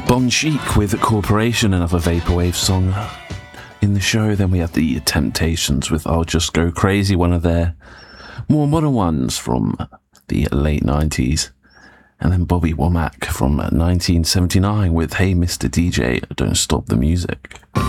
Bon Chic with Corporation, another Vaporwave song in the show. Then we have the Temptations with I'll Just Go Crazy, one of their more modern ones from the late 90s. And then Bobby Womack from 1979 with Hey Mr. DJ, Don't Stop the Music.